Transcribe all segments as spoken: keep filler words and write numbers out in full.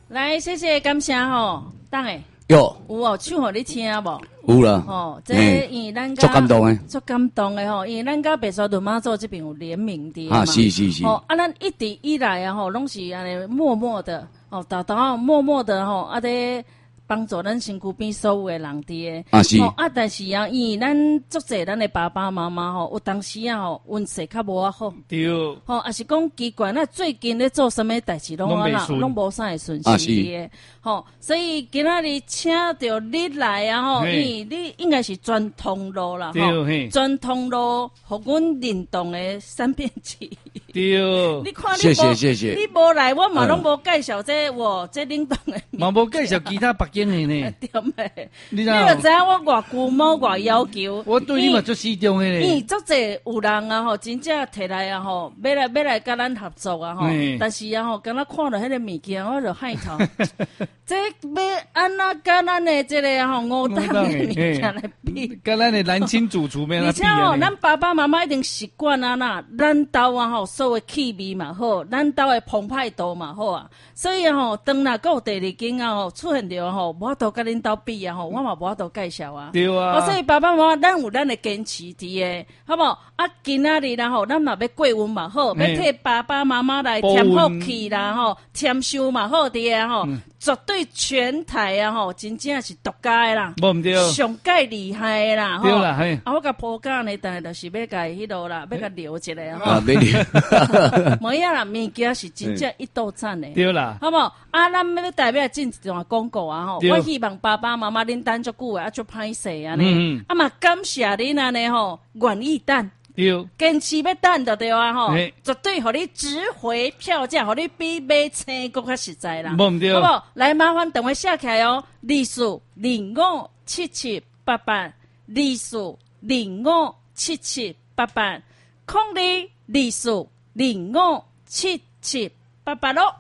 来，谢谢感谢吼，当诶。 有有哦，唱互你听无？ 有啦， 哦，这因为咱足感动诶， 足感动诶吼，因为咱甲白沙屯妈祖这边有联名的嘛， 啊是是是， 哦，啊，咱一直以来啊吼，拢是安尼默默的，哦，豆豆默默的吼，啊咧帮助咱身躯边所有诶人伫诶， 啊是， 哦啊，但是啊，因为咱足济咱诶爸爸妈妈吼，有当时啊吼，运势较无啊好， 对， 吼，也是讲奇怪，那最近咧做什么代志拢啊啦，拢无啥会顺利诶，吼，所以今仔日请到你来啊吼，因为你应该是专通路啦，吼，专通路，互阮认同诶三变器。 对， 你看你谢谢谢谢， 你无来，我嘛拢无介绍这我这领导诶， 嘛无介绍其他北京诶呢， 对诶， 你知影我偌古毛偌要求， 我对你嘛足始终诶咧，足济有人啊吼，真正摕来啊吼，要来要来甲咱合作啊吼，但是啊吼，敢若看到迄个物件，我就害头，这要安那甲咱诶这个吼五档诶物件来比， 甲咱诶男亲主厨咩来比啊？而且吼，咱爸爸妈妈一定习惯啊呐，咱兜啊吼，所有气味嘛好，咱兜诶澎湃度嘛好啊，所以吼，当若有第二间啊吼出现着吼，无度甲恁兜比啊吼，我嘛无度介绍啊。 对啊。 所以爸爸妈妈，咱有咱诶坚持伫诶，好无？啊，今仔日然后咱嘛要过运嘛好，要替爸爸妈妈来添福气啦吼，添寿嘛好伫诶吼，绝对全台啊吼，真正是独家诶啦， 无毋对， 上介厉害诶啦， 对啦，嘿。 啊，我甲铺架呢，但系就是要甲迄落啦，要甲留一个吼。 啊，没留。 冇呀啦，物件是真正一斗赞诶。 对啦， 好无？啊，咱要代表进一段广告啊吼，我希望爸爸妈妈恁等足久诶，啊，足歹势啊呢，啊嘛感谢恁安尼吼，愿意等。坚持要等就对啊吼，绝对互你值回票价，互你比买车更较实在啦。 无毋对， 好无？来麻烦等我写起来哦，二四零五七七八八，二四零五七七八八，空二二四零五七七八八咯。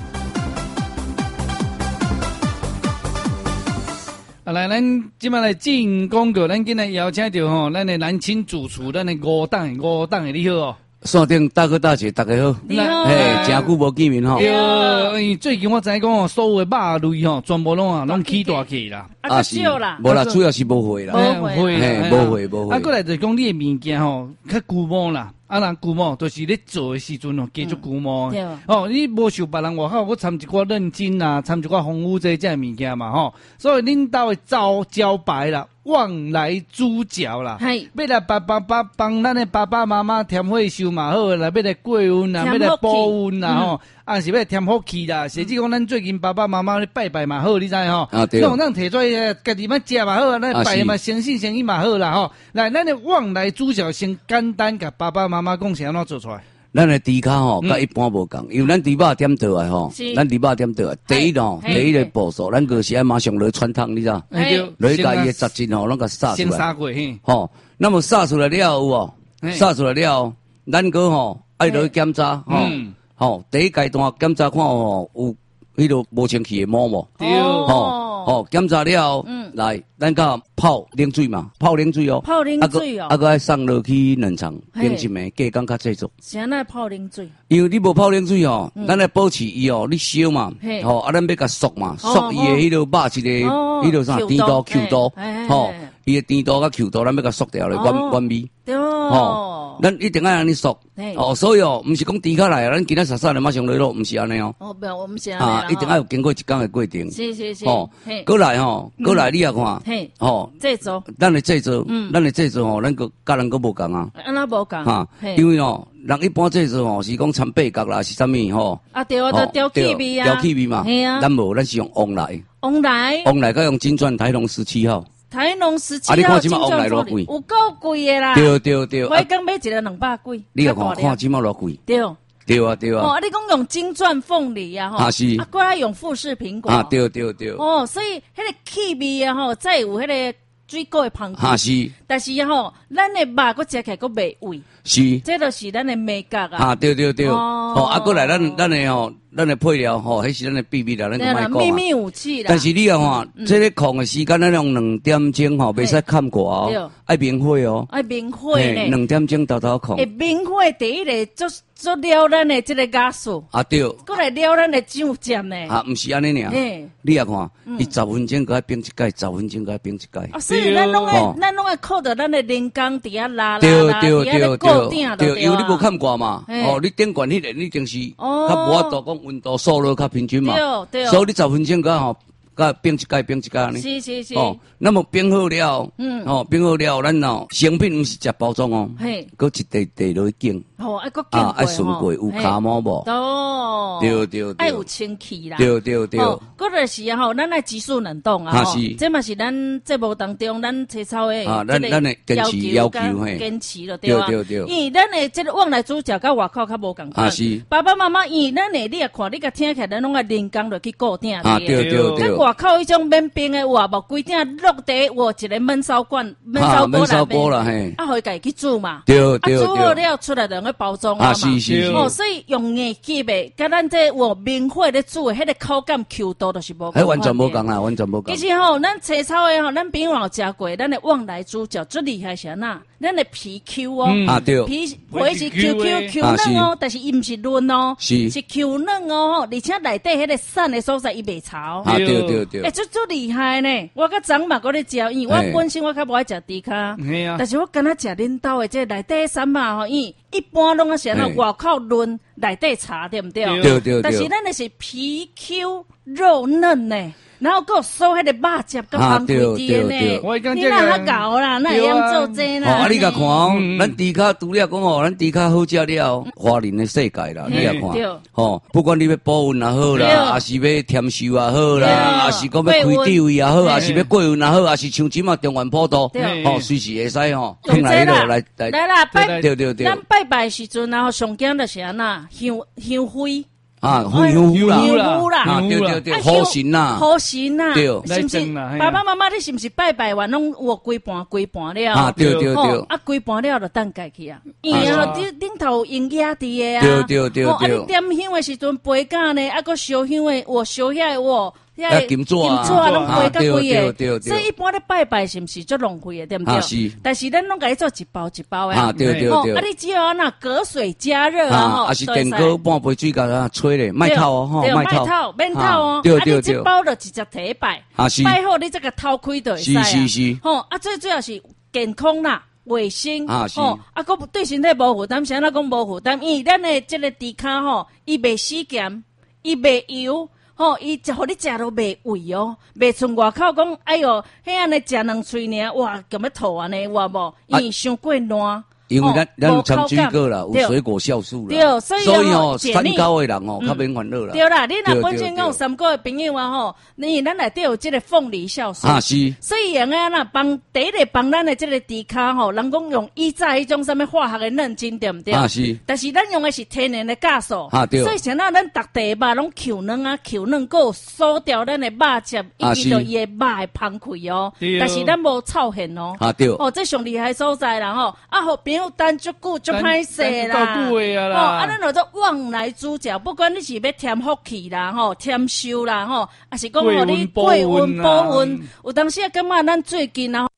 啊，来，咱即摆来进广告，咱今日邀请到吼，咱的南青主厨，咱的五档五档的你好哦。 线顶大哥大姐大家好， 你好， 嘿，真久无见面吼。 对，最近我知讲哦，所有的肉类吼，全部拢啊拢起大起啦。 啊，是啦， 无啦，主要是无会啦， 无会， 嘿，无会，无会。 啊，过来就讲你的物件吼，较古毛啦。啊，人古毛就是咧做的时阵哦，加足古毛。哦，你无受别人外口，我掺一寡认真啊，掺一寡风雨这这物件嘛吼。所以恁兜的招招牌啦，旺来猪脚啦，要来爸爸爸帮咱的爸爸妈妈添岁寿嘛好啦，要来过运啦，要来保运啦吼。啊，是要添福气啦，甚至讲咱最近爸爸妈妈咧拜拜嘛好，你知吼？ 啊对。 让咱摕出来，家己嘛食嘛好，咱拜嘛诚心诚意嘛好啦吼。来，咱的旺来猪脚先简单甲爸爸妈妈讲是安怎做出来。 咱的猪脚吼，甲一般无共，因为咱猪肉点倒来吼，咱猪肉点倒来，第一咯，第一个步骤，咱就是爱马上落穿烫，你知？落去甲伊的杂质吼，拢甲杀出来。 先杀过嘿。 吼，那么杀出来了有无？杀出来了，咱个吼爱落去检查吼。吼，第一阶段检查看吼有迄个无清气的毛无？ 对。 吼吼，检查了，嗯，来，咱甲泡冷水嘛，泡冷水哦， 泡冷水哦， 啊个爱送落去冷藏，冰一暝，加工较制作。 啥来泡冷水？ 因为你无泡冷水吼，咱来保持伊哦，你烧嘛，吼，啊，咱要甲缩嘛，缩伊的迄个肉一个，迄个啥甜度、Q 度，吼，伊的甜度甲 Q 度，咱要甲缩掉咧，原原味。 对哦，咱一定要安尼缩。哦，所以哦，毋是讲猪脚来，咱今仔杀杀来马上来落，毋是安尼哦。 哦，不，我们是安尼啊，一定要有经过一工的过程。 是是是。 哦，过来吼，过来你也看。 嘿。 哦， 制作。 咱的制作，嗯，咱的制作吼，咱个甲人个无共啊。 安那无共。 哈，因为哦，人一般制作吼是讲掺八角啦，是啥物吼？ 啊对啊，就调气味啊。 调气味嘛。 系啊。 咱无，咱是用旺来。 旺来。 旺来，甲用金钻台龙十七号。 台农十七号， 啊！你看即马旺来偌贵？ 有够贵的啦！ 对对对， 我讲买一个两百几。 你也看看即马偌贵？ 对对啊对啊。 哦，你讲用金钻凤梨啊，吼， 啊是， 啊，过来用富士苹果。 啊对对对。 哦，所以迄个气味啊，吼，再有迄个水果的香气。 啊是。 但是吼，咱的肉佫食起来佫袂味。 是。 这就是咱的美角啊。 啊对对对。哦，啊过来咱咱的吼。 咱的配料吼，迄是咱的秘密啦，咱就莫讲。 秘密武器啦。 但是你啊吼，这个空的时间，咱用两点钟吼，袂使看过哦，爱明火哦， 爱明火呢， 两点钟偷偷空。 诶，明火第一个做做了咱的这个雅素啊对， 过来了咱的酱酱呢。 啊，毋是安尼尔，你也看，伊十分钟佮冰一盖，十分钟佮冰一盖。 啊，所以咱拢会，咱拢会靠着咱的人工底下拉拉拉， 对对对对对，因为你无看过嘛，哦，你顶悬迄个一定是较无法度讲温度速率较平均嘛， 对对， 所以你十分钟佮吼。甲冰一盖冰一盖呢？ 是是是。 哦，那么冰好了，嗯，哦，冰好了，咱哦，成品毋是食包装哦，嘿，搁一地地落去敬， 哦，爱搁敬过， 爱顺过，有卡毛无？ 哦， 对对对， 爱有清气啦， 对对对。 哦，搁就是吼，咱爱急速冷冻啊，吼，这嘛是咱节目当中咱切操的啊，咱咱的坚持要求嘿， 坚持了对啊， 对对对。 因为咱的这个往来主角甲外口较无共款，啊是。爸爸妈妈，因为咱的你也看，你甲听起来，咱拢爱人工落去固定的， 啊对对对。 跟外口迄种免冰的话，无规定落地话一个焖烧罐、焖烧锅烧锅啦，嘿， 啊，可以家己煮嘛， 对对对， 煮好了出来就用包装啊嘛， 是是是， 哦，所以用硬机的，甲咱这话明火咧煮的，迄个口感 Q 度都是无。 迄完全无共啦，完全无共。 其实吼，咱青草的吼，咱朋友有食过，咱的旺来猪脚最厉害是安那，咱的皮 Q 哦， 啊对， 皮皮是 Q Q Q 嫩哦，但是伊毋是润哦，是是 Q 嫩哦，而且内底迄个散的所在伊袂潮。 啊对对对， 诶，这最厉害呢！我甲昨嘛搁咧食，因为我本身我较无爱食猪脚，但是我敢若食恁兜的这内底散嘛吼，因一般拢是安那外口润，内底茶对毋对？ 对对对。 但是咱的是皮 Q 肉嫩呢。然后搁收迄个肉汁甲香开甜呢，你哪较搞啦？哪会样做这啦？ 啊，你甲看哦，咱猪脚除了讲哦，咱猪脚好食了，华人的世界啦，你也看，吼，不管你要保温也好啦，还是要添寿也好啦，还是讲要开地位也好，还是要过运也好，还是像即嘛中原普渡，吼，随时会使吼，听来落来来来啦，拜对对对， 咱拜拜时阵然后上惊就是安那香香灰。 啊，香菇啦， 香菇啦， 啊，对对对，好神呐， 好神呐， 对， 是不是？爸爸妈妈，你是不是拜拜完拢活规盘规盘了？ 啊，对对对， 啊，规盘了就等家去啊，因为吼，顶顶头用压伫的啊， 对对对对， 啊，你点香的时阵杯架呢，啊，个烧香的我烧遐的我。 要金纸啊， 金纸啊，拢飞甲贵个， 所以一般咧拜拜是毋是足浪费的，对毋对？是。但是咱拢甲伊做一包一包的， 啊，对对对。 啊，你只要那隔水加热啊，吼， 啊是电锅半杯水甲它吹咧，卖透哦，吼， 卖透，免透哦。 对对对。啊，你一包就直接摕拜，啊是。拜好你这个偷开就会使啊。是是是。吼，啊最主要是健康啦。卫生啊，吼，啊，个对身体无负担，啥那讲无负担，因为咱的这个猪脚吼，伊袂死咸，伊袂油。吼，伊就互你食都袂胃哦，袂像外口讲，哎哟，迄安尼食两喙尔，哇，咁要吐安尼，有无？因为伤过烂。 因为咱咱有掺水果啦，有水果酵素啦， 对，所以哦，三高的人哦，较免烦恼啦。 对啦，你若本身讲三高的朋友啊吼，你咱内底有这个凤梨酵素啊是， 所以用啊那帮第一个帮咱的这个猪脚吼，人讲用以早迄种什么化学的嫩筋对毋对？啊是，但是咱用的是天然的酵素啊对，所以像那咱逐地肉拢 Q 嫩啊 Q 嫩，够锁掉咱的肉汁，以及着伊的肉的芳开哦。但是咱无臭痕哦。啊对，哦这上厉害所在啦吼，啊好朋友等足久足歹势啦，哦啊咱落做旺来主角，不管你是要添福气啦吼，添寿啦吼，还是讲互你过运保运，有当时啊感觉咱最近啊。